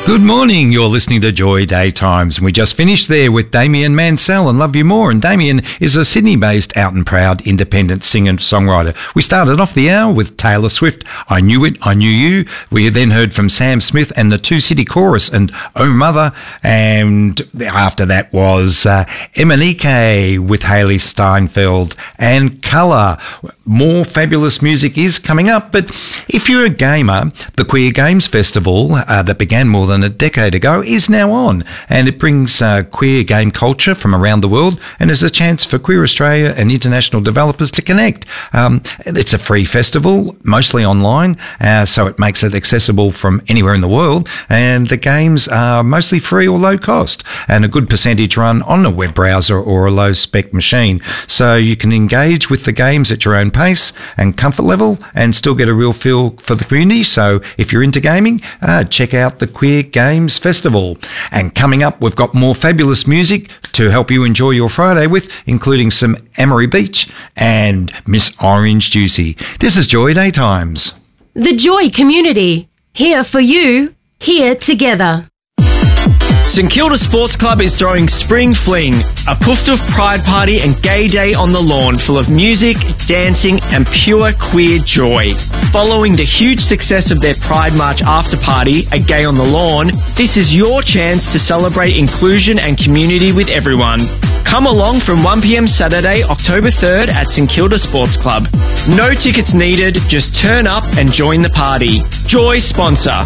Good morning, you're listening to Joy Daytimes, and we just finished there with Damien Mansell and Love You More, and Damien is a Sydney-based out and proud independent singer-songwriter. We started off the hour with Taylor Swift, I Knew It, I Knew You. We then heard from Sam Smith and the Two City Chorus and Oh Mother, and after that was Emanike with Hayley Steinfeld and Colour. More fabulous music is coming up, but if you're a gamer, the Queer Games Festival that began more than a decade ago is now on, and it brings queer game culture from around the world and is a chance for Queer Australia and international developers to connect. It's a free festival, mostly online, so it makes it accessible from anywhere in the world, and the games are mostly free or low cost, and a good percentage run on a web browser or a low spec machine, so you can engage with the games at your own pace and comfort level and still get a real feel for the community. So if you're into gaming, check out the Queer Games Festival. And coming up, we've got more fabulous music to help you enjoy your Friday with, including some Amory Beach and Miss Orange Juicy. This is Joy Daytimes. The Joy Community. Here for you, here together. St Kilda Sports Club is throwing Spring Fling, a Pooftoof pride party and gay day on the lawn full of music, dancing and pure queer joy. Following the huge success of their Pride March after party, A Gay on the Lawn, this is your chance to celebrate inclusion and community with everyone. Come along from 1 p.m. Saturday, October 3rd at St Kilda Sports Club. No tickets needed, just turn up and join the party. Joy sponsor.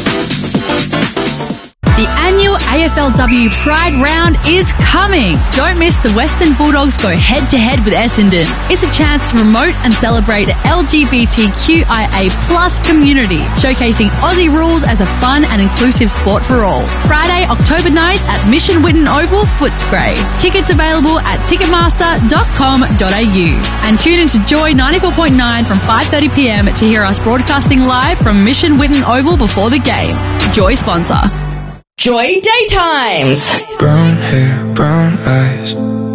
The annual AFLW Pride Round is coming. Don't miss the Western Bulldogs go head-to-head with Essendon. It's a chance to promote and celebrate the LGBTQIA+ community, showcasing Aussie rules as a fun and inclusive sport for all. Friday, October 9th at Mission Whitten Oval, Footscray. Tickets available at ticketmaster.com.au. And tune into Joy 94.9 from 5:30 p.m. to hear us broadcasting live from Mission Whitten Oval before the game. Joy sponsor. Joy Daytimes. Brown hair, brown eyes.